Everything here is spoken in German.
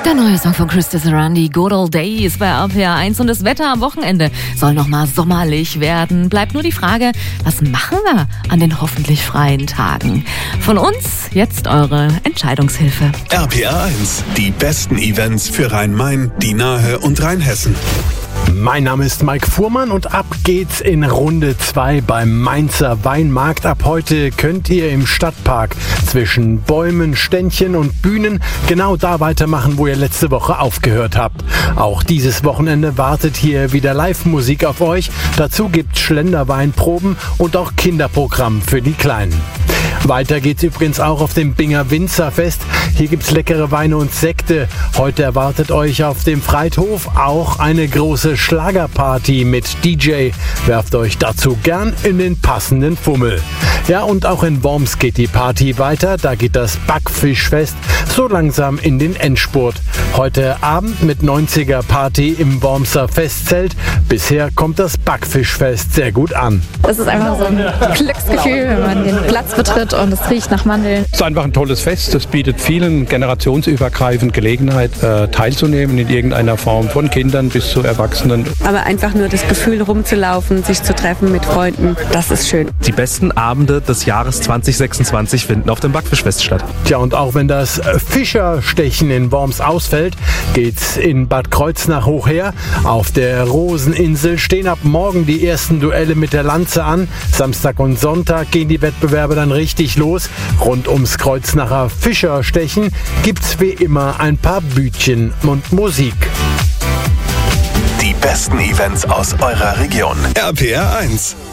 Der neue Song von Chris Sarandi, Good Old Days bei RPR 1, und das Wetter am Wochenende soll nochmal sommerlich werden. Bleibt nur die Frage, was machen wir an den hoffentlich freien Tagen? Von uns jetzt eure Entscheidungshilfe. RPR 1, die besten Events für Rhein-Main, die Nahe und Rheinhessen. Mein Name ist Mike Fuhrmann und ab geht's in Runde 2 beim Mainzer Weinmarkt. Ab heute könnt ihr im Stadtpark zwischen Bäumen, Ständchen und Bühnen genau da weitermachen, wo ihr letzte Woche aufgehört habt. Auch dieses Wochenende wartet hier wieder Live-Musik auf euch. Dazu gibt's Schlenderweinproben und auch Kinderprogramm für die Kleinen. Weiter geht's übrigens auch auf dem Binger Winzerfest. Hier gibt's leckere Weine und Sekte. Heute erwartet euch auf dem Freithof auch eine große Schlagerparty mit DJ. Werft euch dazu gern in den passenden Fummel. Ja, und auch in Worms geht die Party weiter. Da geht das Backfischfest so langsam in den Endspurt. Heute Abend mit 90er Party im Wormser Festzelt. Bisher kommt das Backfischfest sehr gut an. Es ist einfach so ein Glücksgefühl, wenn man den Platz betritt und es riecht nach Mandeln. Es ist einfach ein tolles Fest. Es bietet vielen generationsübergreifend Gelegenheit, teilzunehmen in irgendeiner Form, von Kindern bis zu Erwachsenen. Aber einfach nur das Gefühl, rumzulaufen, sich zu treffen mit Freunden, das ist schön. Die besten Abende des Jahres 2026 finden auf dem Backfischfest statt. Tja, und auch wenn das Fischerstechen in Worms ausfällt, geht's in Bad Kreuznach hoch her. Auf der Roseninsel stehen ab morgen die ersten Duelle mit der Lanze an. Samstag und Sonntag gehen die Wettbewerbe dann richtig los. Rund ums Kreuznacher Fischerstechen gibt's wie immer ein paar Bütchen und Musik. Die besten Events aus eurer Region. RPR 1.